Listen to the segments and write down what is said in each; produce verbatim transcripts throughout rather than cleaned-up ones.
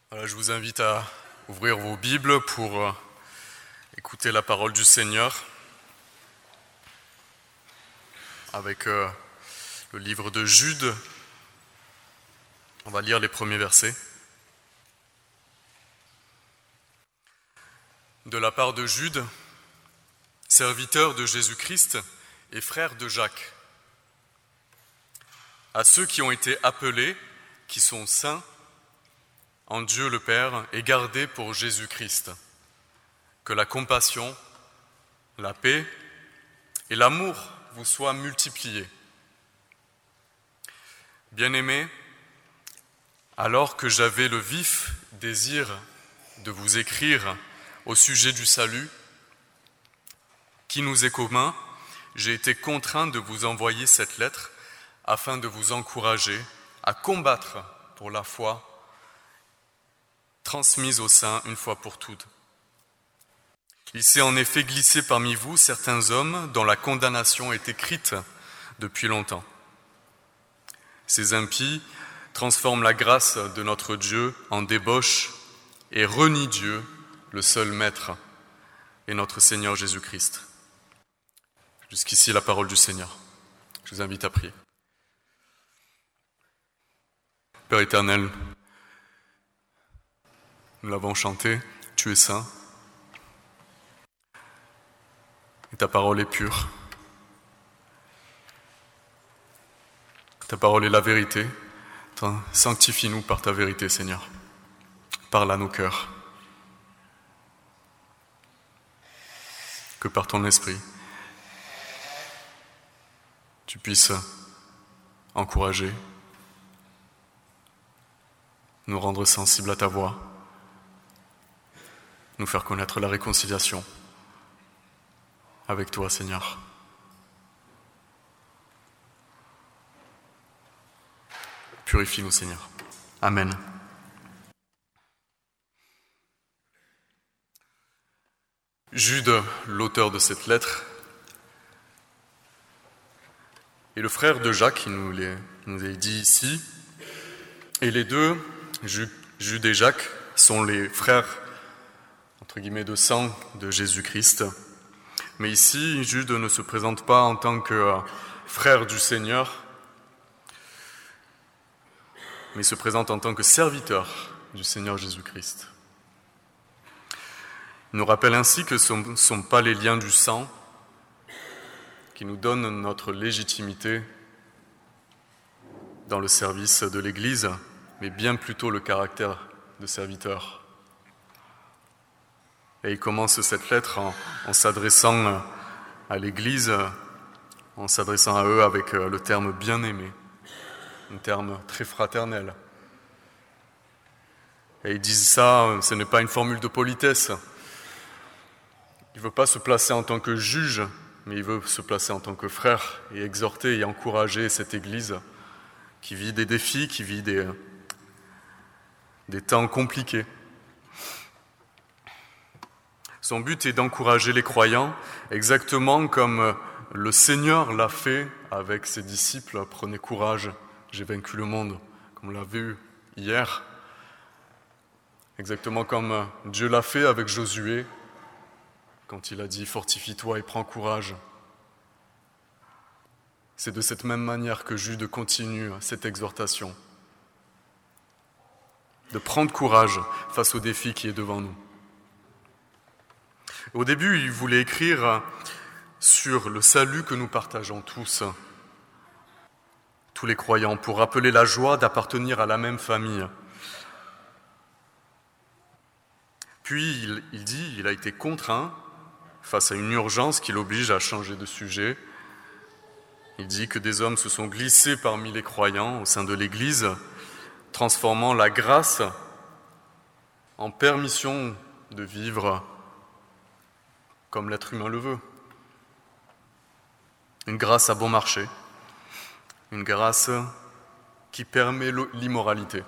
Voilà, je vous invite à ouvrir vos Bibles pour euh, écouter la parole du Seigneur avec euh, le livre de Jude. On va lire les premiers versets. De la part de Jude, serviteur de Jésus-Christ et frère de Jacques, à ceux qui ont été appelés, qui sont saints en Dieu le Père et gardés pour Jésus-Christ, que la compassion, la paix et l'amour vous soient multipliés. Bien-aimés, alors que j'avais le vif désir de vous écrire au sujet du salut qui nous est commun, j'ai été contraint de vous envoyer cette lettre afin de vous encourager à combattre pour la foi transmise aux saints une fois pour toutes. Il s'est en effet glissé parmi vous certains hommes dont la condamnation est écrite depuis longtemps. Ces impies transforment la grâce de notre Dieu en débauche et renient Dieu, le seul Maître, et notre Seigneur Jésus-Christ. Jusqu'ici la parole du Seigneur. Je vous invite à prier. Père éternel, nous l'avons chanté, tu es saint, et ta parole est pure. Ta parole est la vérité. Sanctifie-nous par ta vérité, Seigneur. Parle à nos cœurs. Que par ton esprit, tu puisses encourager, nous rendre sensibles à ta voix, nous faire connaître la réconciliation avec toi, Seigneur. Purifie-nous, Seigneur. Amen. Jude, l'auteur de cette lettre, est le frère de Jacques, qui nous, les, nous est dit ici. Et les deux, Jude et Jacques, sont les frères entre guillemets de sang de Jésus-Christ. Mais ici, Jude ne se présente pas en tant que euh, frère du Seigneur, mais il se présente en tant que serviteur du Seigneur Jésus-Christ. Il nous rappelle ainsi que ce ne sont pas les liens du sang qui nous donnent notre légitimité dans le service de l'Église, mais bien plutôt le caractère de serviteur. Et il commence cette lettre en, en s'adressant à l'Église, en s'adressant à eux avec le terme « bien-aimé », un terme très fraternel. Et il dit ça, ce n'est pas une formule de politesse. Il ne veut pas se placer en tant que juge, mais il veut se placer en tant que frère et exhorter et encourager cette Église qui vit des défis, qui vit des, des temps compliqués. Son but est d'encourager les croyants, exactement comme le Seigneur l'a fait avec ses disciples. « Prenez courage, j'ai vaincu le monde », comme on l'a vu hier. Exactement comme Dieu l'a fait avec Josué, quand il a dit « Fortifie-toi et prends courage ». C'est de cette même manière que Jude continue cette exhortation, de prendre courage face au défi qui est devant nous. Au début, il voulait écrire sur le salut que nous partageons tous, tous les croyants, pour rappeler la joie d'appartenir à la même famille. Puis, il, il dit, il a été contraint, face à une urgence qui l'oblige à changer de sujet. Il dit que des hommes se sont glissés parmi les croyants au sein de l'Église, transformant la grâce en permission de vivre comme l'être humain le veut. Une grâce à bon marché, une grâce qui permet l'immoralité.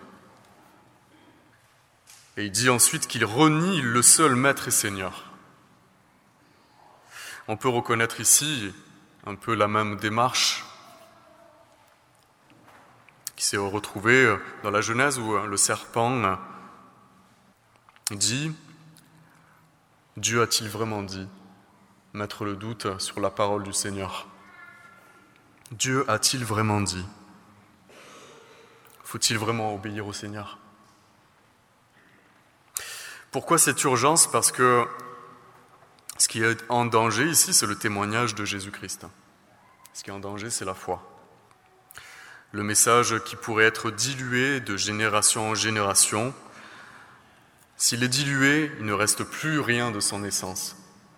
Et il dit ensuite qu'il renie le seul Maître et Seigneur. On peut reconnaître ici un peu la même démarche qui s'est retrouvée dans la Genèse où le serpent dit « Dieu a-t-il vraiment dit ?» Mettre le doute sur la parole du Seigneur. Dieu a-t-il vraiment dit? Faut-il vraiment obéir au Seigneur? Pourquoi cette urgence? Parce que ce qui est en danger ici, c'est le témoignage de Jésus-Christ. Ce qui est en danger, c'est la foi. Le message qui pourrait être dilué de génération en génération, s'il est dilué, il ne reste plus rien de son essence.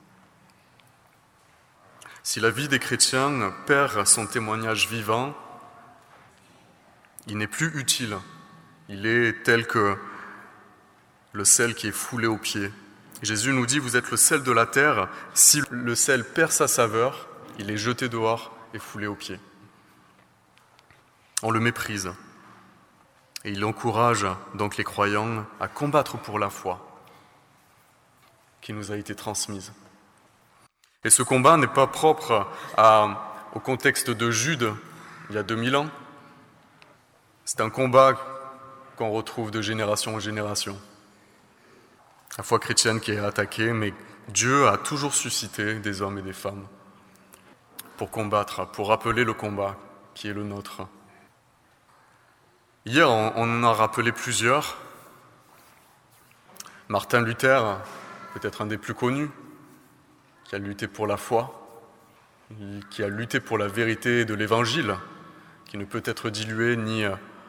Si la vie des chrétiens perd son témoignage vivant, il n'est plus utile. Il est tel que le sel qui est foulé aux pieds. Jésus nous dit, vous êtes le sel de la terre. Si le sel perd sa saveur, il est jeté dehors et foulé aux pieds. On le méprise. Et il encourage donc les croyants à combattre pour la foi qui nous a été transmise. Et ce combat n'est pas propre à, au contexte de Jude, il y a deux mille ans. C'est un combat qu'on retrouve de génération en génération. La foi chrétienne qui est attaquée, mais Dieu a toujours suscité des hommes et des femmes pour combattre, pour rappeler le combat qui est le nôtre. Hier, on en a rappelé plusieurs. Martin Luther, peut-être un des plus connus, qui a lutté pour la foi, qui a lutté pour la vérité de l'Évangile, qui ne peut être dilué ni,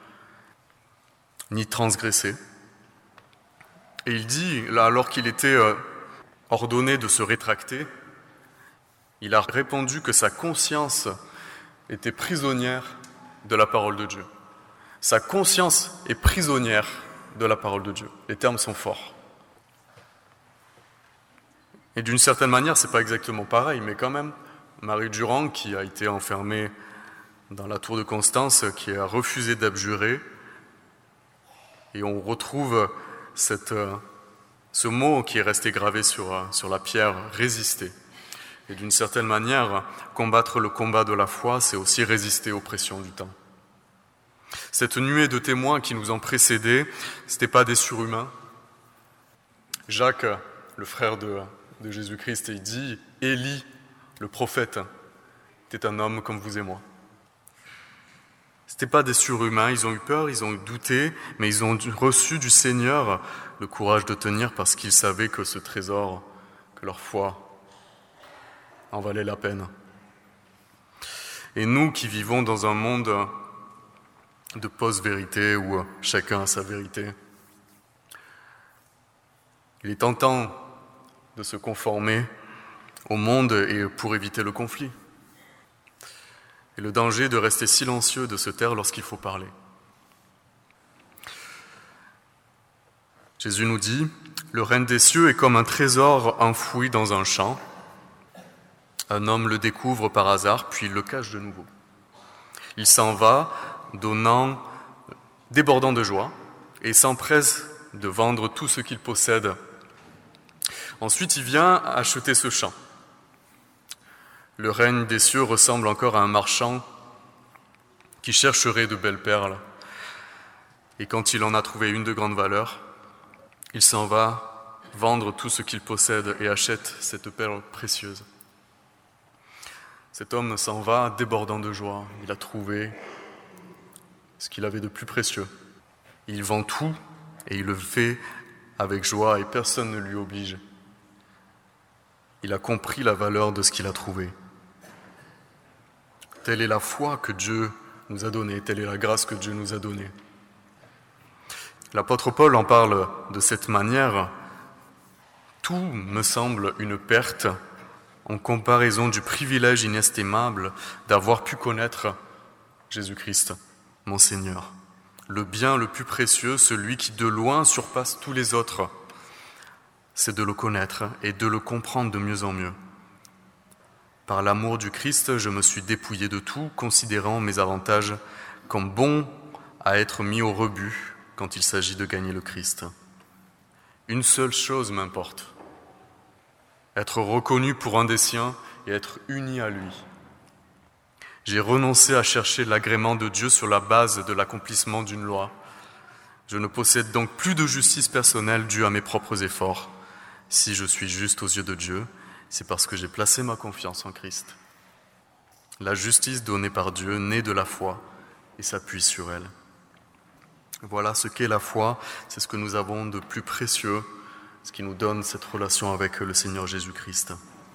ni transgressé. Et il dit, là, alors qu'il était ordonné de se rétracter, il a répondu que sa conscience était prisonnière de la parole de Dieu. Sa conscience est prisonnière de la parole de Dieu. Les termes sont forts. Et d'une certaine manière, c'est pas exactement pareil, mais quand même, Marie Durand, qui a été enfermée dans la tour de Constance, qui a refusé d'abjurer, et on retrouve cette, ce mot qui est resté gravé sur, sur la pierre, résister. Et d'une certaine manière, combattre le combat de la foi, c'est aussi résister aux pressions du temps. Cette nuée de témoins qui nous ont précédés, ce n'étaient pas des surhumains. Jacques, le frère de, de Jésus-Christ, il dit « Élie, le prophète, était un homme comme vous et moi. » Ce n'étaient pas des surhumains, ils ont eu peur, ils ont douté, mais ils ont reçu du Seigneur le courage de tenir parce qu'ils savaient que ce trésor, que leur foi en valait la peine. Et nous qui vivons dans un monde de post-vérité où chacun a sa vérité, il est tentant de se conformer au monde et pour éviter le conflit. Et le danger de rester silencieux, de se taire lorsqu'il faut parler. Jésus nous dit, le règne des cieux est comme un trésor enfoui dans un champ. Un homme le découvre par hasard, puis il le cache de nouveau. Il s'en va, donnant, débordant de joie, et s'empresse de vendre tout ce qu'il possède. Ensuite, il vient acheter ce champ. Le règne des cieux ressemble encore à un marchand qui chercherait de belles perles. Et quand il en a trouvé une de grande valeur, il s'en va vendre tout ce qu'il possède et achète cette perle précieuse. Cet homme s'en va débordant de joie. Il a trouvé ce qu'il avait de plus précieux. Il vend tout et il le fait avec joie et personne ne lui oblige. Il a compris la valeur de ce qu'il a trouvé. Telle est la foi que Dieu nous a donnée, telle est la grâce que Dieu nous a donnée. L'apôtre Paul en parle de cette manière. Tout me semble une perte en comparaison du privilège inestimable d'avoir pu connaître Jésus-Christ, mon Seigneur. Le bien le plus précieux, celui qui de loin surpasse tous les autres, c'est de le connaître et de le comprendre de mieux en mieux. Par l'amour du Christ, je me suis dépouillé de tout, considérant mes avantages comme bons à être mis au rebut quand il s'agit de gagner le Christ. Une seule chose m'importe, être reconnu pour un des siens et être uni à lui. J'ai renoncé à chercher l'agrément de Dieu sur la base de l'accomplissement d'une loi, Je ne possède donc plus de justice personnelle due à mes propres efforts. Si je suis juste aux yeux de Dieu, c'est parce que j'ai placé ma confiance en Christ. La justice donnée par Dieu naît de la foi et s'appuie sur elle. Voilà ce qu'est la foi, c'est ce que nous avons de plus précieux, ce qui nous donne cette relation avec le Seigneur Jésus-Christ.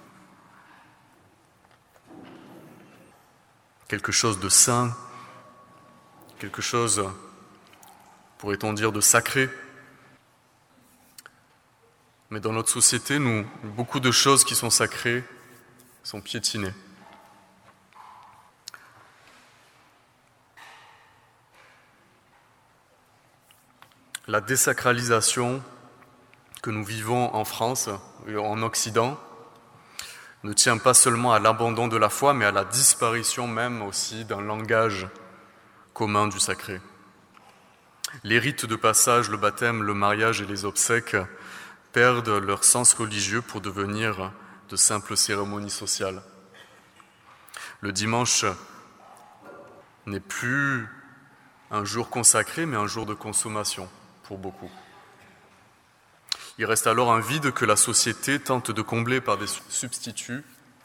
Quelque chose de saint, quelque chose, pourrait-on dire, de sacré. Mais dans notre société, nous, beaucoup de choses qui sont sacrées sont piétinées. La désacralisation que nous vivons en France et en Occident ne tient pas seulement à l'abandon de la foi, mais à la disparition même aussi d'un langage commun du sacré. Les rites de passage, le baptême, le mariage et les obsèques perdent leur sens religieux pour devenir de simples cérémonies sociales. Le dimanche n'est plus un jour consacré, mais un jour de consommation pour beaucoup. Il reste alors un vide que la société tente de combler par des substituts,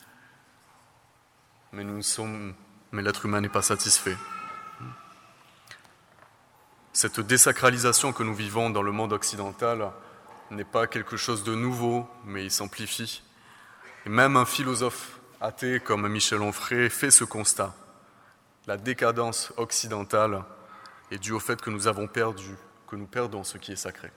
mais, nous sommes, mais l'être humain n'est pas satisfait. Cette désacralisation que nous vivons dans le monde occidental n'est pas quelque chose de nouveau, mais il s'amplifie. Et même un philosophe athée comme Michel Onfray fait ce constat. La décadence occidentale est due au fait que nous avons perdu, que nous perdons ce qui est sacré.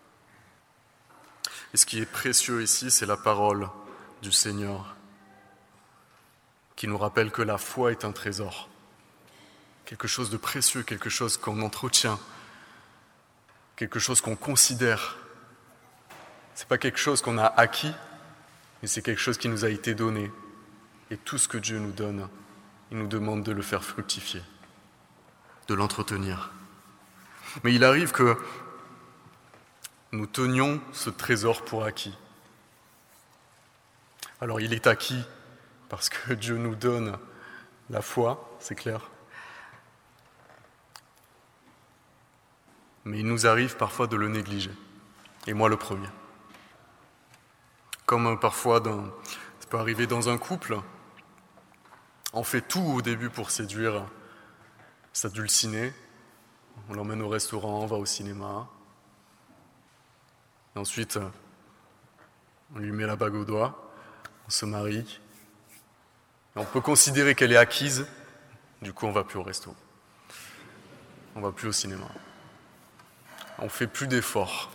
Et ce qui est précieux ici, c'est la parole du Seigneur, qui nous rappelle que la foi est un trésor, quelque chose de précieux, quelque chose qu'on entretient, quelque chose qu'on considère. Ce n'est pas quelque chose qu'on a acquis, mais c'est quelque chose qui nous a été donné. Et tout ce que Dieu nous donne, il nous demande de le faire fructifier, de l'entretenir. Mais il arrive que nous tenions ce trésor pour acquis. Alors il est acquis parce que Dieu nous donne la foi, c'est clair. Mais il nous arrive parfois de le négliger. Et moi le premier. Comme parfois, dans, ça peut arriver dans un couple, on fait tout au début pour séduire sa dulcinée. On l'emmène au restaurant, on va au cinéma. Et ensuite, on lui met la bague au doigt, on se marie. Et on peut considérer qu'elle est acquise, du coup on ne va plus au resto. On ne va plus au cinéma. On ne fait plus d'efforts.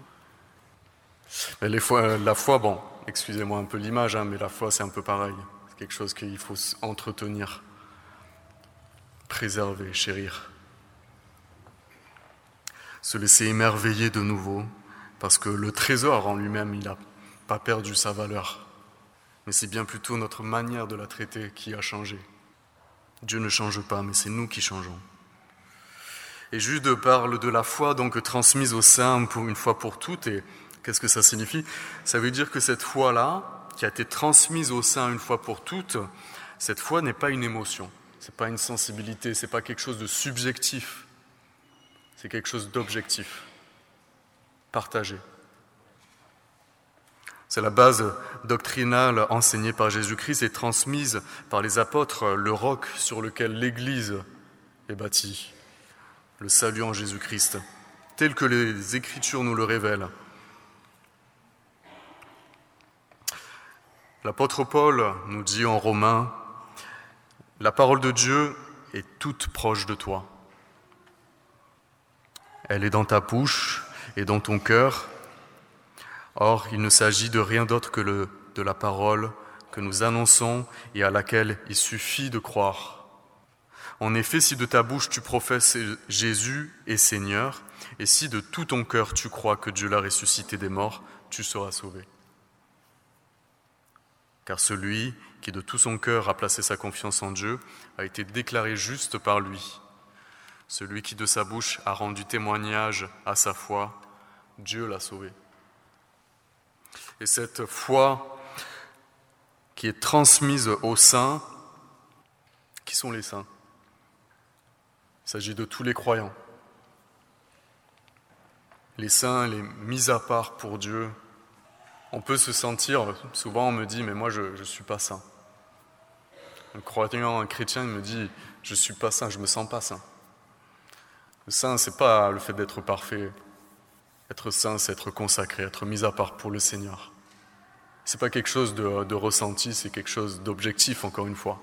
Mais les fois, la foi, bon, excusez-moi un peu l'image, hein, mais la foi c'est un peu pareil. C'est quelque chose qu'il faut entretenir, préserver, chérir. Se laisser émerveiller de nouveau, parce que le trésor en lui-même, il n'a pas perdu sa valeur. Mais c'est bien plutôt notre manière de la traiter qui a changé. Dieu ne change pas, mais c'est nous qui changeons. Et Jude parle de la foi donc transmise aux saints pour une fois pour toutes. Et qu'est-ce que ça signifie ? Ça veut dire que cette foi-là, qui a été transmise aux saints une fois pour toutes, cette foi n'est pas une émotion, c'est pas une sensibilité, c'est pas quelque chose de subjectif, c'est quelque chose d'objectif, partagé. C'est la base doctrinale enseignée par Jésus-Christ et transmise par les apôtres, le roc sur lequel l'Église est bâtie, le salut en Jésus-Christ, tel que les Écritures nous le révèlent. L'apôtre Paul nous dit en Romains, « La parole de Dieu est toute proche de toi. Elle est dans ta bouche et dans ton cœur. Or, il ne s'agit de rien d'autre que le, de la parole que nous annonçons et à laquelle il suffit de croire. En effet, si de ta bouche tu professes Jésus est Seigneur, et si de tout ton cœur tu crois que Dieu l'a ressuscité des morts, tu seras sauvé. Car celui qui de tout son cœur a placé sa confiance en Dieu a été déclaré juste par lui. Celui qui de sa bouche a rendu témoignage à sa foi, Dieu l'a sauvé. » Et cette foi qui est transmise aux saints, qui sont les saints ? Il s'agit de tous les croyants. les saints, les mis à part pour Dieu, on peut se sentir, souvent on me dit, mais moi je ne suis pas saint. Un croyant, un chrétien, il me dit, je ne suis pas saint, je ne me sens pas saint. Le saint, ce n'est pas le fait d'être parfait. Être saint, c'est être consacré, être mis à part pour le Seigneur. Ce n'est pas quelque chose de, de ressenti, c'est quelque chose d'objectif, encore une fois.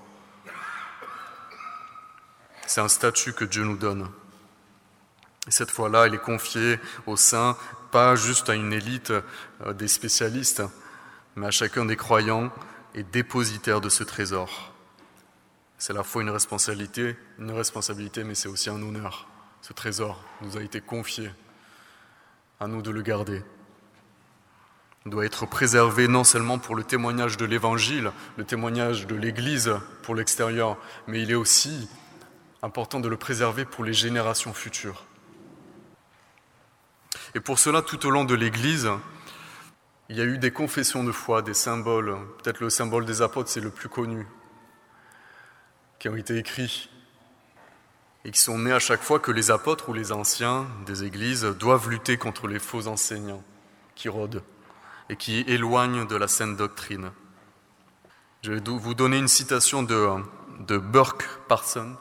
C'est un statut que Dieu nous donne. Et cette fois-là, il est confié aux saints, pas juste à une élite des spécialistes, mais à chacun des croyants et dépositaires de ce trésor. C'est à la fois une responsabilité, une responsabilité, mais c'est aussi un honneur. Ce trésor nous a été confié, à nous de le garder. Il doit être préservé non seulement pour le témoignage de l'Évangile, le témoignage de l'Église pour l'extérieur, mais il est aussi important de le préserver pour les générations futures. Et pour cela, tout au long de l'Église, il y a eu des confessions de foi, des symboles. Peut-être le symbole des apôtres, c'est le plus connu, qui ont été écrits et qui sont nés à chaque fois que les apôtres ou les anciens des églises doivent lutter contre les faux enseignants qui rôdent et qui éloignent de la saine doctrine. Je vais vous donner une citation de, de Burke Parson.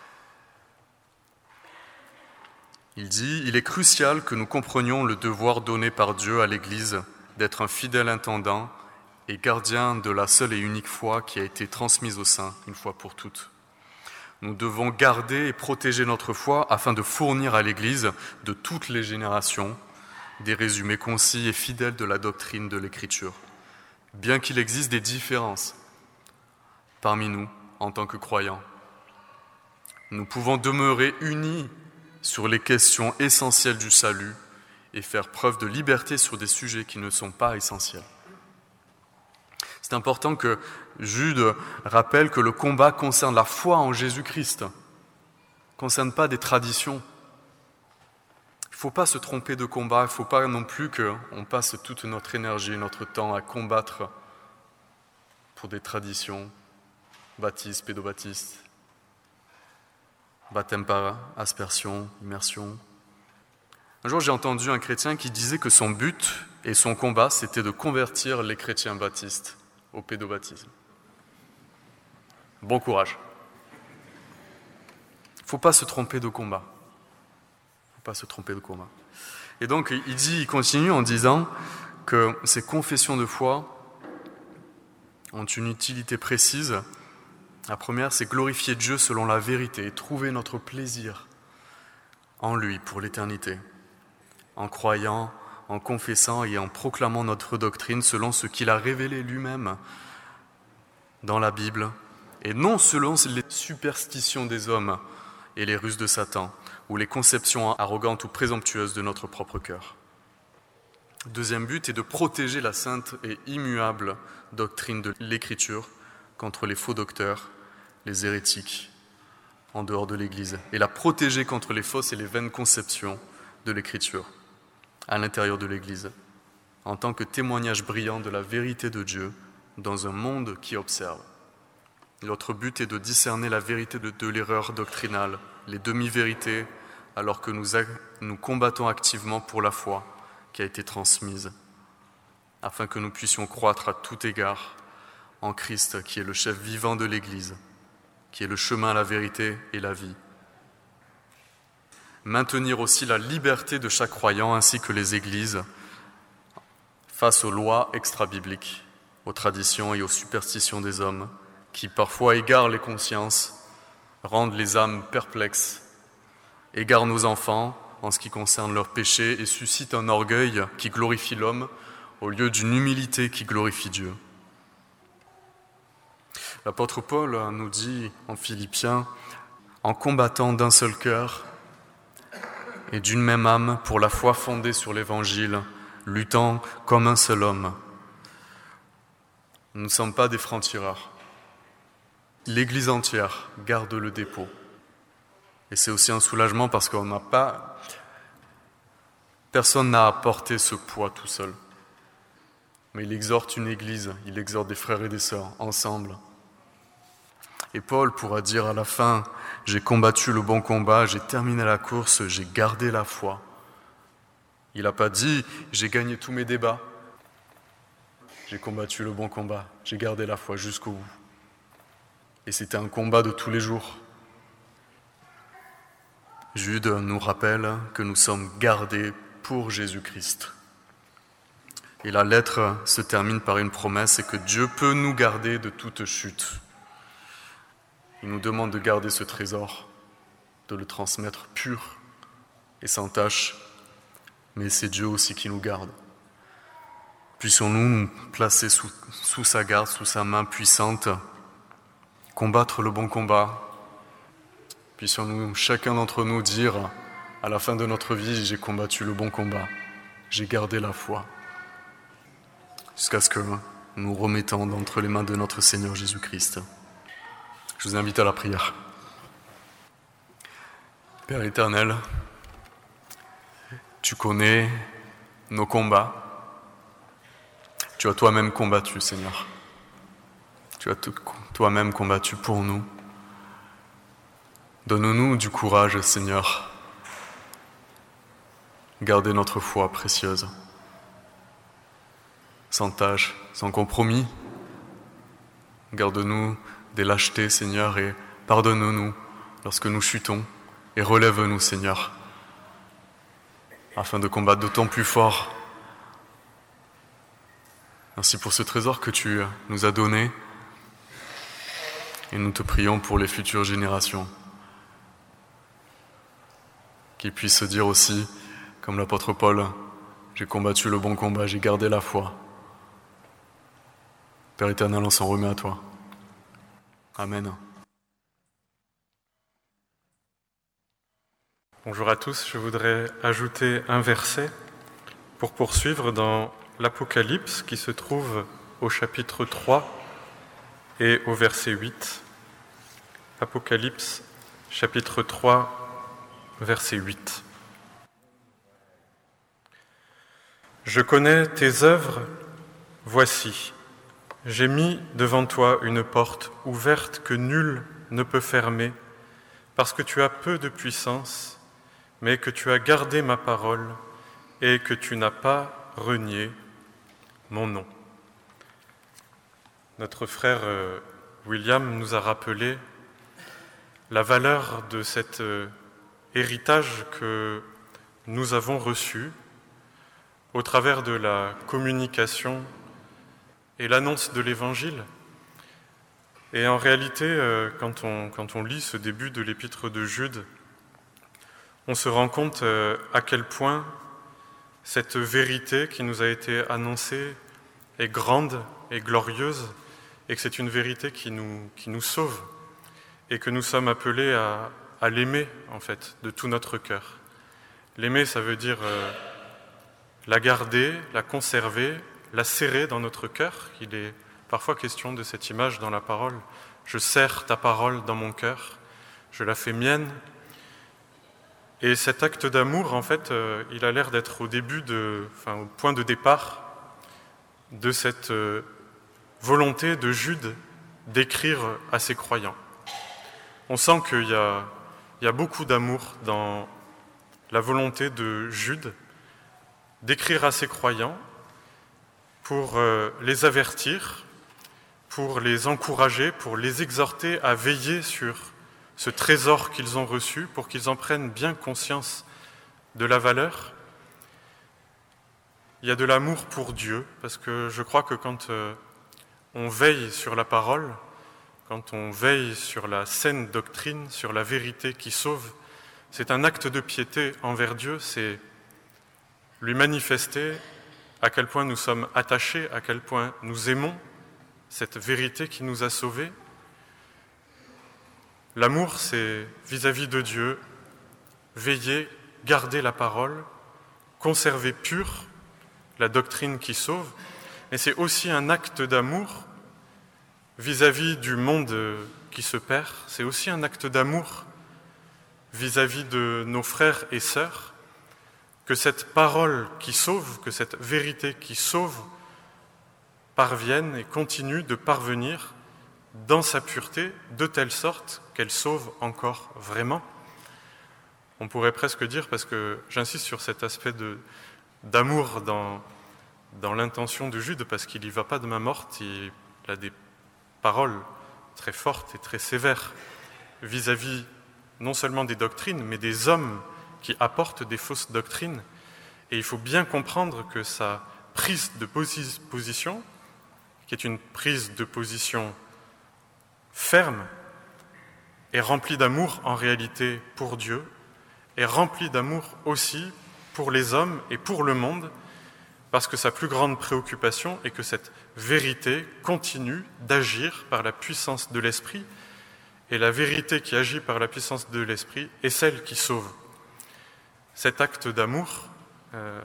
Il dit « Il est crucial que nous comprenions le devoir donné par Dieu à l'Église d'être un fidèle intendant et gardien de la seule et unique foi qui a été transmise aux saints une fois pour toutes. Nous devons garder et protéger notre foi afin de fournir à l'Église de toutes les générations des résumés concis et fidèles de la doctrine de l'Écriture, bien qu'il existe des différences parmi nous en tant que croyants. Nous pouvons demeurer unis sur les questions essentielles du salut et faire preuve de liberté sur des sujets qui ne sont pas essentiels. » C'est important que Jude rappelle que le combat concerne la foi en Jésus-Christ, ne concerne pas des traditions. Il ne faut pas se tromper de combat, il ne faut pas non plus qu'on passe toute notre énergie, notre temps à combattre pour des traditions, baptistes, pédobaptistes, baptême par aspersion, immersion. Un jour, j'ai entendu un chrétien qui disait que son but et son combat, c'était de convertir les chrétiens baptistes au pédobaptisme. Bon courage. Il ne faut pas se tromper de combat. Il ne faut pas se tromper de combat. Et donc, il dit, il continue en disant que ces confessions de foi ont une utilité précise. La première, c'est glorifier Dieu selon la vérité et trouver notre plaisir en lui pour l'éternité, en croyant, en confessant et en proclamant notre doctrine selon ce qu'il a révélé lui-même dans la Bible, et non selon les superstitions des hommes et les ruses de Satan, ou les conceptions arrogantes ou présomptueuses de notre propre cœur. Deuxième but est de protéger la sainte et immuable doctrine de l'Écriture contre les faux docteurs, les hérétiques, en dehors de l'Église, et la protéger contre les fausses et les vaines conceptions de l'Écriture, à l'intérieur de l'Église, en tant que témoignage brillant de la vérité de Dieu dans un monde qui observe. L'autre but est de discerner la vérité de, de l'erreur doctrinale, les demi-vérités, alors que nous, nous combattons activement pour la foi qui a été transmise, afin que nous puissions croître à tout égard en Christ, qui est le chef vivant de l'Église, qui est le chemin, la vérité et la vie. Maintenir aussi la liberté de chaque croyant ainsi que les églises face aux lois extra-bibliques, aux traditions et aux superstitions des hommes qui parfois égarent les consciences, rendent les âmes perplexes, égarent nos enfants en ce qui concerne leurs péchés et suscitent un orgueil qui glorifie l'homme au lieu d'une humilité qui glorifie Dieu. L'apôtre Paul nous dit en Philippiens, en combattant d'un seul cœur et d'une même âme pour la foi fondée sur l'Évangile, luttant comme un seul homme. Nous ne sommes pas des francs-tireurs. L'Église entière garde le dépôt. Et c'est aussi un soulagement parce qu'on n'a pas... Personne n'a à porter ce poids tout seul. Mais il exhorte une Église, il exhorte des frères et des sœurs ensemble. Et Paul pourra dire à la fin, « J'ai combattu le bon combat, j'ai terminé la course, j'ai gardé la foi. » Il n'a pas dit « j'ai gagné tous mes débats, j'ai combattu le bon combat, j'ai gardé la foi jusqu'au bout ». Et c'était un combat de tous les jours. Jude nous rappelle que nous sommes gardés pour Jésus-Christ. Et la lettre se termine par une promesse, c'est que Dieu peut nous garder de toute chute. Il nous demande de garder ce trésor, de le transmettre pur et sans tache, mais c'est Dieu aussi qui nous garde. Puissions-nous nous placer sous, sous sa garde, sous sa main puissante, combattre le bon combat. Puissions-nous, chacun d'entre nous, dire à la fin de notre vie, j'ai combattu le bon combat, j'ai gardé la foi. Jusqu'à ce que nous remettons entre les mains de notre Seigneur Jésus-Christ. Je vous invite à la prière. Père éternel, tu connais nos combats. Tu as toi-même combattu, Seigneur. Tu as toi-même combattu pour nous. Donne-nous du courage, Seigneur. Gardez notre foi précieuse. Sans tâche, sans compromis. Garde-nous des lâchetés, Seigneur, et pardonne-nous lorsque nous chutons, et relève-nous, Seigneur, afin de combattre d'autant plus fort. Merci pour ce trésor que tu nous as donné, et nous te prions pour les futures générations, qu'ils puissent se dire aussi, comme l'apôtre Paul, j'ai combattu le bon combat, j'ai gardé la foi. Père éternel, on s'en remet à toi. Amen. Bonjour à tous, je voudrais ajouter un verset pour poursuivre dans l'Apocalypse qui se trouve au chapitre trois et au verset huit. Apocalypse, chapitre trois, verset huit. Je connais tes œuvres, voici. J'ai mis devant toi une porte ouverte que nul ne peut fermer, parce que tu as peu de puissance, mais que tu as gardé ma parole et que tu n'as pas renié mon nom. Notre frère William nous a rappelé la valeur de cet héritage que nous avons reçu au travers de la communication et l'annonce de l'Évangile. Et en réalité, quand on, quand on lit ce début de l'épître de Jude, on se rend compte à quel point cette vérité qui nous a été annoncée est grande et glorieuse, et que c'est une vérité qui nous, qui nous sauve, et que nous sommes appelés à, à l'aimer, en fait, de tout notre cœur. L'aimer, ça veut dire euh, la garder, la conserver, la serrer dans notre cœur. Il est parfois question de cette image dans la parole. Je serre ta parole dans mon cœur, je la fais mienne. Et cet acte d'amour, en fait, euh, il a l'air d'être au début, de, enfin, au point de départ de cette euh, volonté de Jude d'écrire à ses croyants. On sent qu'il y a, il y a beaucoup d'amour dans la volonté de Jude d'écrire à ses croyants pour euh, les avertir, pour les encourager, pour les exhorter à veiller sur ce trésor qu'ils ont reçu, pour qu'ils en prennent bien conscience de la valeur. Il y a de l'amour pour Dieu, parce que je crois que quand euh, on veille sur la parole, quand on veille sur la saine doctrine, sur la vérité qui sauve, c'est un acte de piété envers Dieu, c'est lui manifester à quel point nous sommes attachés, à quel point nous aimons cette vérité qui nous a sauvés. L'amour, c'est vis-à-vis de Dieu, veiller, garder la parole, conserver pure la doctrine qui sauve, mais c'est aussi un acte d'amour vis-à-vis du monde qui se perd, c'est aussi un acte d'amour vis-à-vis de nos frères et sœurs, que cette parole qui sauve, que cette vérité qui sauve parvienne et continue de parvenir dans sa pureté, de telle sorte qu'elle sauve encore vraiment. On pourrait presque dire, parce que j'insiste sur cet aspect de, d'amour dans, dans l'intention de Jude, parce qu'il n'y va pas de main morte, il a des paroles très fortes et très sévères vis-à-vis non seulement des doctrines, mais des hommes qui apportent des fausses doctrines. Et il faut bien comprendre que sa prise de posi- position, qui est une prise de position ferme, est remplie d'amour en réalité pour Dieu, est remplie d'amour aussi pour les hommes et pour le monde, parce que sa plus grande préoccupation est que cette vérité continue d'agir par la puissance de l'Esprit, et la vérité qui agit par la puissance de l'Esprit est celle qui sauve. Cet acte d'amour, euh,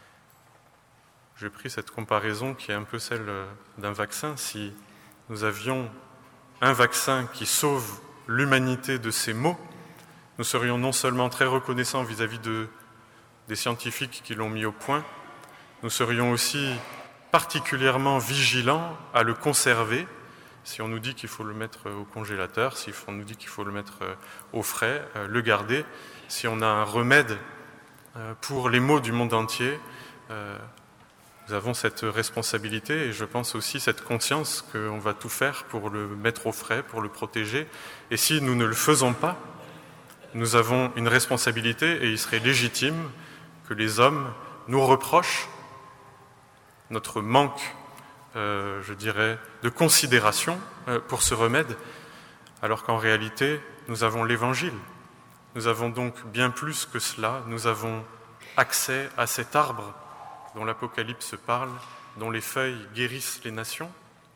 j'ai pris cette comparaison qui est un peu celle d'un vaccin. Si nous avions un vaccin qui sauve l'humanité de ces maux, nous serions non seulement très reconnaissants vis-à-vis de, des scientifiques qui l'ont mis au point, nous serions aussi particulièrement vigilants à le conserver. Si on nous dit qu'il faut le mettre au congélateur, si on nous dit qu'il faut le mettre au frais, le garder. Si on a un remède pour les maux du monde entier, nous avons cette responsabilité et je pense aussi cette conscience qu'on va tout faire pour le mettre au frais, pour le protéger. Et si nous ne le faisons pas, nous avons une responsabilité et il serait légitime que les hommes nous reprochent notre manque, euh, je dirais, de considération euh, pour ce remède, alors qu'en réalité, nous avons l'Évangile. Nous avons donc bien plus que cela, nous avons accès à cet arbre dont l'Apocalypse parle, dont les feuilles guérissent les nations.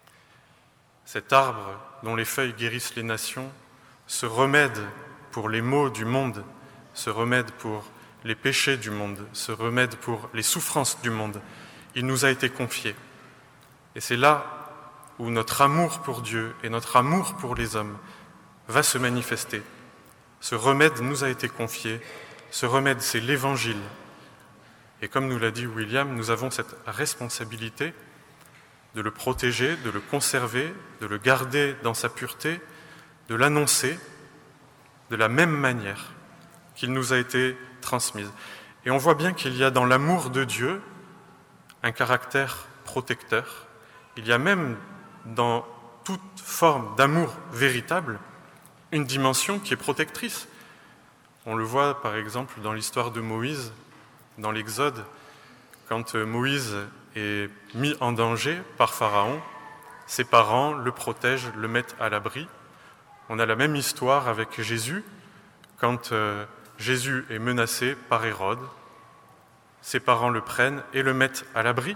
Cet arbre dont les feuilles guérissent les nations, ce remède pour les maux du monde, ce remède pour les péchés du monde, ce remède pour les souffrances du monde, il nous a été confié. Et c'est là où notre amour pour Dieu et notre amour pour les hommes va se manifester. Ce remède nous a été confié, ce remède c'est l'Évangile. Et comme nous l'a dit William, nous avons cette responsabilité de le protéger, de le conserver, de le garder dans sa pureté, de l'annoncer de la même manière qu'il nous a été transmis. Et on voit bien qu'il y a dans l'amour de Dieu un caractère protecteur. Il y a même dans toute forme d'amour véritable une dimension qui est protectrice. On le voit par exemple dans l'histoire de Moïse, dans l'Exode, quand Moïse est mis en danger par Pharaon, ses parents le protègent, le mettent à l'abri. On a la même histoire avec Jésus, quand Jésus est menacé par Hérode, ses parents le prennent et le mettent à l'abri.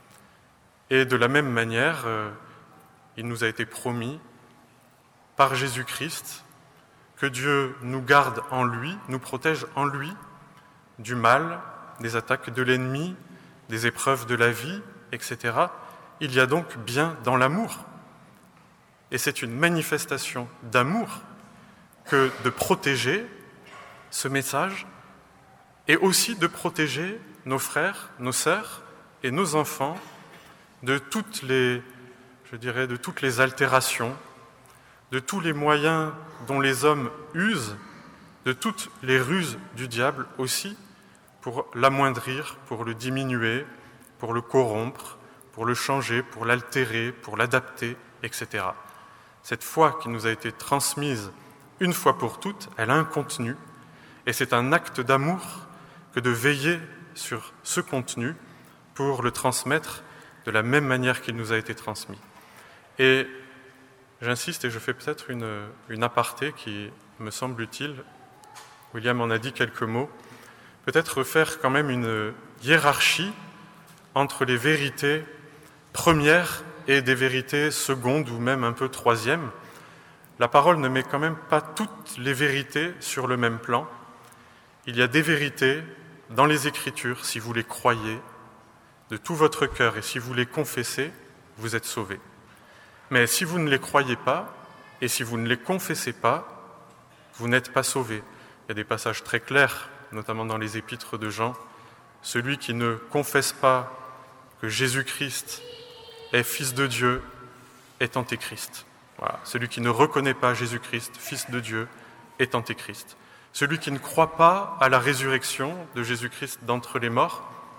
Et de la même manière, euh, il nous a été promis par Jésus-Christ que Dieu nous garde en lui, nous protège en lui du mal, des attaques de l'ennemi, des épreuves de la vie, et cetera. Il y a donc bien dans l'amour. Et c'est une manifestation d'amour que de protéger ce message et aussi de protéger nos frères, nos sœurs et nos enfants de toutes les, je dirais, de toutes les altérations, de tous les moyens dont les hommes usent, de toutes les ruses du diable aussi, pour l'amoindrir, pour le diminuer, pour le corrompre, pour le changer, pour l'altérer, pour l'adapter, et cetera. Cette foi qui nous a été transmise une fois pour toutes, elle a un contenu, et c'est un acte d'amour que de veiller sur ce contenu pour le transmettre de la même manière qu'il nous a été transmis. Et j'insiste et je fais peut-être une, une aparté qui me semble utile. William en a dit quelques mots. Peut-être faire quand même une hiérarchie entre les vérités premières et des vérités secondes ou même un peu troisièmes. La parole ne met quand même pas toutes les vérités sur le même plan. Il y a des vérités dans les Écritures, si vous les croyez de tout votre cœur et si vous les confessez, vous êtes sauvés. Mais si vous ne les croyez pas et si vous ne les confessez pas, vous n'êtes pas sauvés. Il y a des passages très clairs, notamment dans les épîtres de Jean. Celui qui ne confesse pas que Jésus-Christ est Fils de Dieu est antéchrist. Voilà. Celui qui ne reconnaît pas Jésus-Christ, Fils de Dieu, est antéchrist. Celui qui ne croit pas à la résurrection de Jésus-Christ d'entre les morts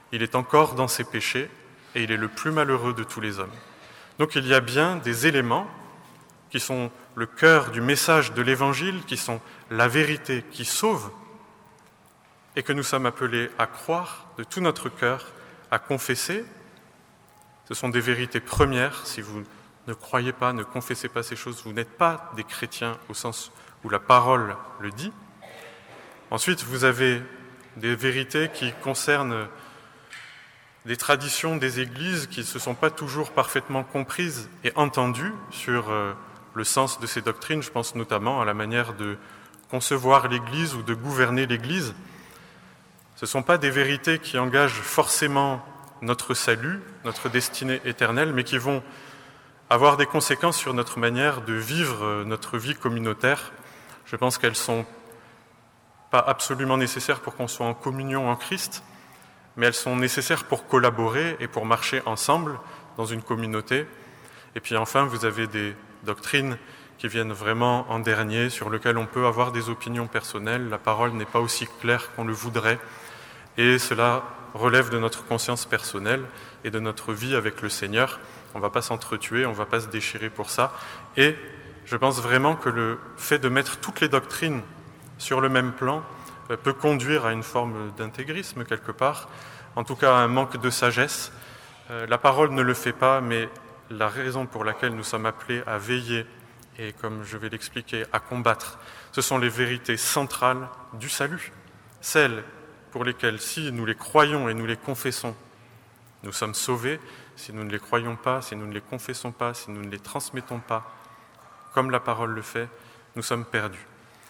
il est encore dans ses péchés et il est le plus malheureux de tous les hommes. Donc il y a bien des éléments qui sont le cœur du message de l'Évangile, qui sont la vérité qui sauve, et que nous sommes appelés à croire de tout notre cœur, à confesser. Ce sont des vérités premières. Si vous ne croyez pas, ne confessez pas ces choses, vous n'êtes pas des chrétiens au sens où la parole le dit. Ensuite, vous avez des vérités qui concernent des traditions des églises qui ne se sont pas toujours parfaitement comprises et entendues sur le sens de ces doctrines. Je pense notamment à la manière de concevoir l'Église ou de gouverner l'Église. Ce ne sont pas des vérités qui engagent forcément notre salut, notre destinée éternelle, mais qui vont avoir des conséquences sur notre manière de vivre notre vie communautaire. Je pense qu'elles ne sont pas absolument nécessaires pour qu'on soit en communion en Christ, mais elles sont nécessaires pour collaborer et pour marcher ensemble dans une communauté. Et puis enfin, vous avez des doctrines qui viennent vraiment en dernier, sur lesquelles on peut avoir des opinions personnelles. La parole n'est pas aussi claire qu'on le voudrait, et cela relève de notre conscience personnelle et de notre vie avec le Seigneur. On ne va pas s'entretuer, on ne va pas se déchirer pour ça. Et je pense vraiment que le fait de mettre toutes les doctrines sur le même plan peut conduire à une forme d'intégrisme quelque part, en tout cas à un manque de sagesse. La parole ne le fait pas, mais la raison pour laquelle nous sommes appelés à veiller, et comme je vais l'expliquer, à combattre, ce sont les vérités centrales du salut, celles pour lesquelles, si nous les croyons et nous les confessons, nous sommes sauvés. Si nous ne les croyons pas, si nous ne les confessons pas, si nous ne les transmettons pas, comme la parole le fait, nous sommes perdus.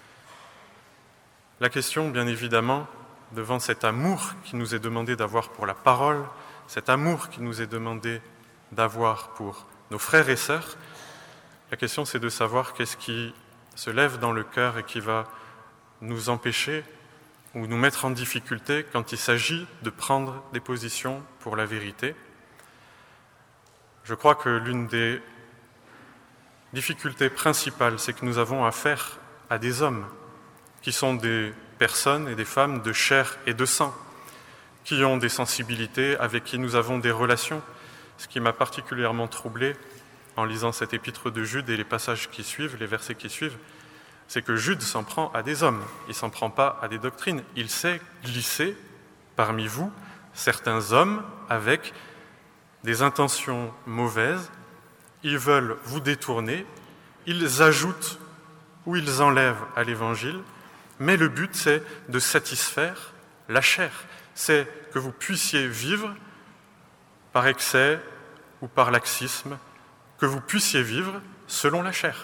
La question, bien évidemment, devant cet amour qui nous est demandé d'avoir pour la parole, cet amour qui nous est demandé d'avoir pour nos frères et sœurs, la question c'est de savoir qu'est-ce qui se lève dans le cœur et qui va nous empêcher ou nous mettre en difficulté quand il s'agit de prendre des positions pour la vérité. Je crois que l'une des difficultés principales, c'est que nous avons affaire à des hommes qui sont des personnes et des femmes de chair et de sang, qui ont des sensibilités, avec qui nous avons des relations. Ce qui m'a particulièrement troublé en lisant cet épître de Jude et les passages qui suivent, les versets qui suivent, c'est que Jude s'en prend à des hommes, il ne s'en prend pas à des doctrines. Il sait glisser parmi vous certains hommes avec des intentions mauvaises, ils veulent vous détourner, ils ajoutent ou ils enlèvent à l'Évangile, mais le but c'est de satisfaire la chair, c'est que vous puissiez vivre par excès ou par laxisme, que vous puissiez vivre selon la chair.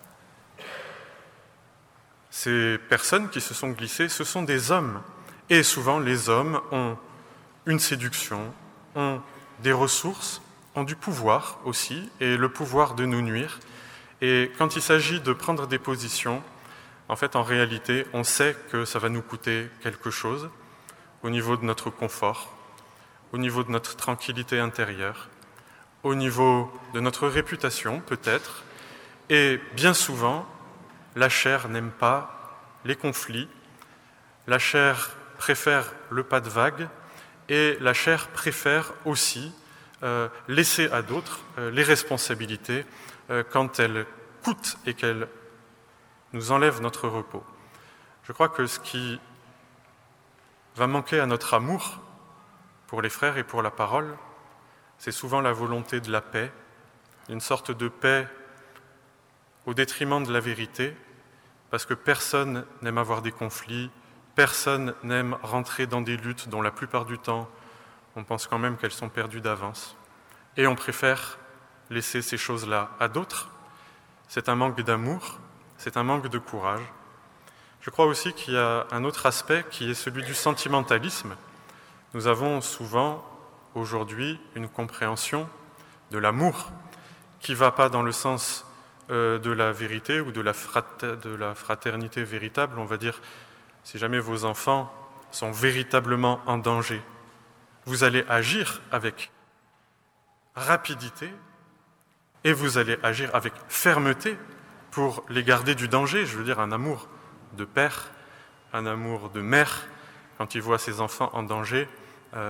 Ces personnes qui se sont glissées, ce sont des hommes. Et souvent, les hommes ont une séduction, ont des ressources, ont du pouvoir aussi, et le pouvoir de nous nuire. Et quand il s'agit de prendre des positions, en fait, en réalité, on sait que ça va nous coûter quelque chose au niveau de notre confort, au niveau de notre tranquillité intérieure, au niveau de notre réputation peut-être, et bien souvent, la chair n'aime pas les conflits, la chair préfère le pas de vague, et la chair préfère aussi euh, laisser à d'autres euh, les responsabilités euh, quand elles coûtent et qu'elles nous enlèvent notre repos. Je crois que ce qui va manquer à notre amour pour les frères et pour la parole, c'est souvent la volonté de la paix, une sorte de paix au détriment de la vérité, parce que personne n'aime avoir des conflits, personne n'aime rentrer dans des luttes dont la plupart du temps, on pense quand même qu'elles sont perdues d'avance. Et on préfère laisser ces choses-là à d'autres. C'est un manque d'amour, c'est un manque de courage. Je crois aussi qu'il y a un autre aspect qui est celui du sentimentalisme. Nous avons souvent, aujourd'hui, une compréhension de l'amour qui ne va pas dans le sens euh, de la vérité ou de la, frater, de la fraternité véritable. On va dire, si jamais vos enfants sont véritablement en danger, vous allez agir avec rapidité et vous allez agir avec fermeté pour les garder du danger. Je veux dire, un amour de père, un amour de mère, quand il voit ses enfants en danger, euh,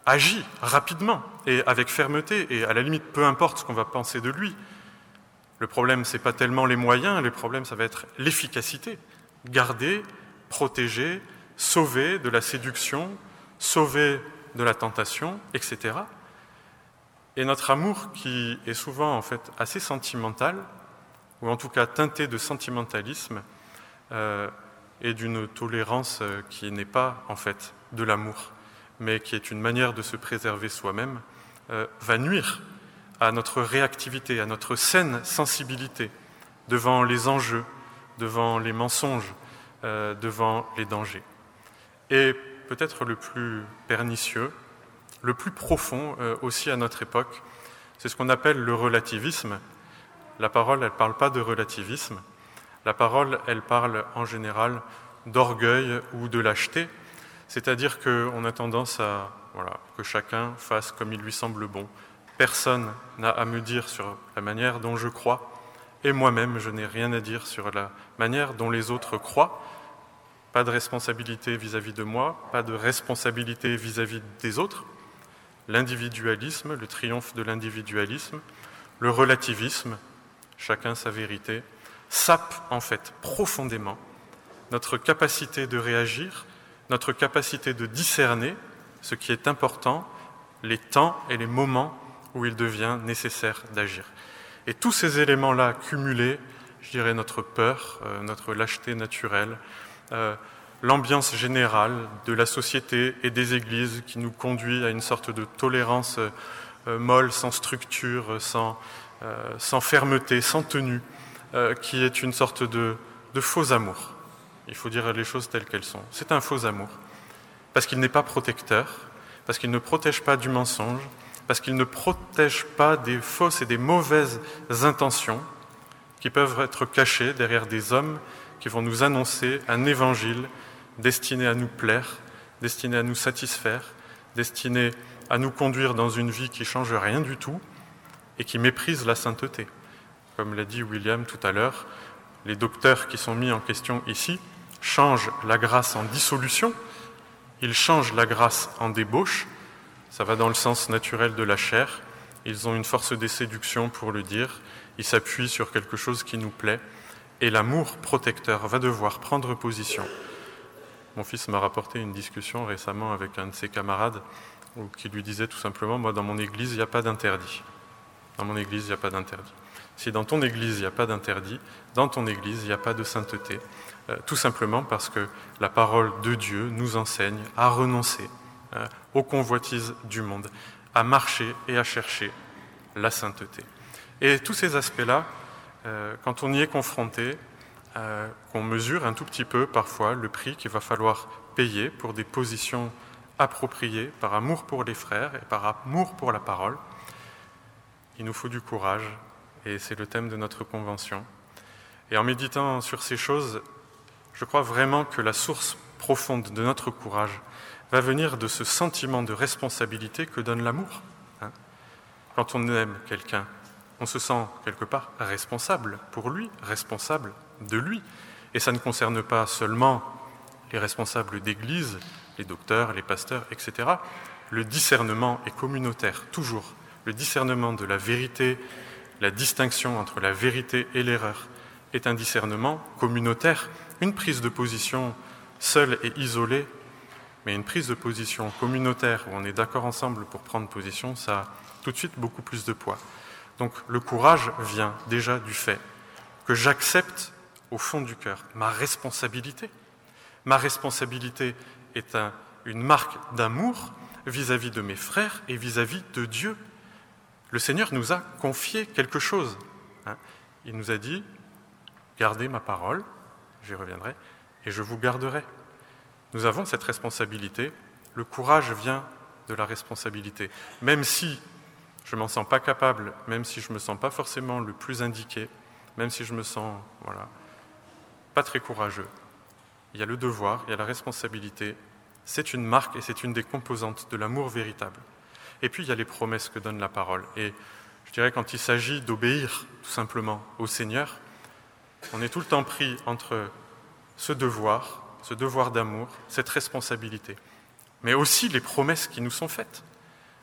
agit rapidement et avec fermeté, et à la limite, peu importe ce qu'on va penser de lui. Le problème, ce n'est pas tellement les moyens, le problème, ça va être l'efficacité. Garder, protéger, sauver de la séduction, sauver de la tentation, et cetera. Et notre amour, qui est souvent en fait assez sentimental, ou en tout cas teinté de sentimentalisme, euh, et d'une tolérance qui n'est pas en fait de l'amour, mais qui est une manière de se préserver soi-même, euh, va nuire à notre réactivité, à notre saine sensibilité devant les enjeux, devant les mensonges, euh, devant les dangers. Et peut-être le plus pernicieux, le plus profond euh, aussi à notre époque, c'est ce qu'on appelle le relativisme. La parole, elle ne parle pas de relativisme. La parole, elle parle en général d'orgueil ou de lâcheté, c'est-à-dire qu'on a tendance à voilà, que chacun fasse comme il lui semble bon. Personne n'a à me dire sur la manière dont je crois, et moi-même, je n'ai rien à dire sur la manière dont les autres croient. Pas de responsabilité vis-à-vis de moi, pas de responsabilité vis-à-vis des autres. L'individualisme, le triomphe de l'individualisme, le relativisme, chacun sa vérité, sape en fait profondément notre capacité de réagir, notre capacité de discerner ce qui est important, les temps et les moments où il devient nécessaire d'agir. Et tous ces éléments-là cumulés, je dirais notre peur, euh, notre lâcheté naturelle, euh, l'ambiance générale de la société et des églises qui nous conduit à une sorte de tolérance euh, molle, sans structure, sans, euh, sans fermeté, sans tenue, euh, qui est une sorte de, de faux amour. Il faut dire les choses telles qu'elles sont. C'est un faux amour, parce qu'il n'est pas protecteur, parce qu'il ne protège pas du mensonge, parce qu'il ne protège pas des fausses et des mauvaises intentions qui peuvent être cachées derrière des hommes qui vont nous annoncer un évangile destiné à nous plaire, destiné à nous satisfaire, destiné à nous conduire dans une vie qui ne change rien du tout et qui méprise la sainteté. Comme l'a dit William tout à l'heure, les docteurs qui sont mis en question ici changent la grâce en dissolution, ils changent la grâce en débauche, ça va dans le sens naturel de la chair, ils ont une force des séductions pour le dire, ils s'appuient sur quelque chose qui nous plaît, et l'amour protecteur va devoir prendre position. Mon fils m'a rapporté une discussion récemment avec un de ses camarades qui lui disait tout simplement « Moi, dans mon église, il n'y a pas d'interdit. Dans mon église, il n'y a pas d'interdit. Si dans ton église, il n'y a pas d'interdit, dans ton église, il n'y a pas de sainteté. Euh, tout simplement parce que la parole de Dieu nous enseigne à renoncer euh, aux convoitises du monde, à marcher et à chercher la sainteté. » Et tous ces aspects-là, euh, quand on y est confronté, euh, qu'on mesure un tout petit peu parfois le prix qu'il va falloir payer pour des positions appropriées par amour pour les frères et par amour pour la parole, il nous faut du courage, et c'est le thème de notre convention. Et en méditant sur ces choses, je crois vraiment que la source profonde de notre courage va venir de ce sentiment de responsabilité que donne l'amour. Hein. Quand on aime quelqu'un, on se sent quelque part responsable pour lui, responsable de lui. Et ça ne concerne pas seulement les responsables d'église, les docteurs, les pasteurs, et cetera. Le discernement est communautaire, toujours. Le discernement de la vérité, la distinction entre la vérité et l'erreur est un discernement communautaire. Une prise de position seule et isolée, mais une prise de position communautaire où on est d'accord ensemble pour prendre position, ça a tout de suite beaucoup plus de poids. Donc le courage vient déjà du fait que j'accepte au fond du cœur ma responsabilité. Ma responsabilité est un, une marque d'amour vis-à-vis de mes frères et vis-à-vis de Dieu. Le Seigneur nous a confié quelque chose. Hein. Il nous a dit, gardez ma parole, j'y reviendrai, et je vous garderai. Nous avons cette responsabilité. Le courage vient de la responsabilité. Même si je ne m'en sens pas capable, même si je ne me sens pas forcément le plus indiqué, même si je me sens voilà, pas très courageux, il y a le devoir, il y a la responsabilité. C'est une marque et c'est une des composantes de l'amour véritable. Et puis il y a les promesses que donne la parole. Et je dirais quand il s'agit d'obéir tout simplement au Seigneur, on est tout le temps pris entre ce devoir, ce devoir d'amour, cette responsabilité, mais aussi les promesses qui nous sont faites.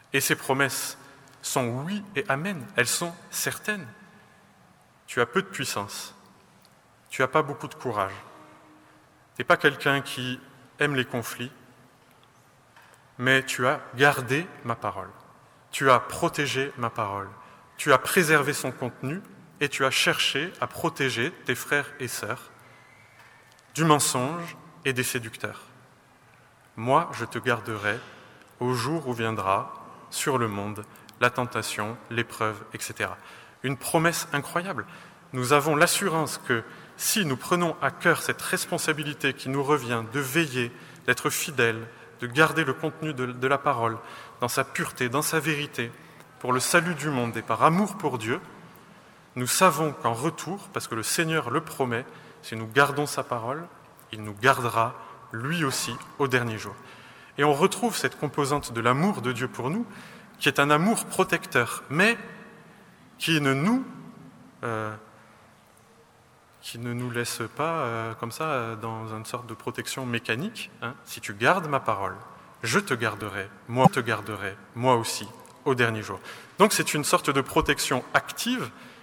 Et ces promesses sont oui et amen, elles sont certaines. Tu as peu de puissance, tu n'as pas beaucoup de courage, tu n'es pas quelqu'un qui aime les conflits, mais tu as gardé ma parole, tu as protégé ma parole, tu as préservé son contenu et tu as cherché à protéger tes frères et sœurs du mensonge et des séducteurs. Moi, je te garderai au jour où viendra sur le monde la tentation, l'épreuve, et cetera. Une promesse incroyable. Nous avons l'assurance que si nous prenons à cœur cette responsabilité qui nous revient de veiller, d'être fidèles, de garder le contenu de, de la parole dans sa pureté, dans sa vérité, pour le salut du monde et par amour pour Dieu, nous savons qu'en retour, parce que le Seigneur le promet, si nous gardons sa parole, il nous gardera lui aussi au dernier jour. Et on retrouve cette composante de l'amour de Dieu pour nous, qui est un amour protecteur, mais qui ne nous, euh, qui ne nous laisse pas euh, comme ça euh, dans une sorte de protection mécanique. Hein. Si tu gardes ma parole, je te garderai, moi te garderai, moi aussi, au dernier jour. Donc c'est une sorte de protection active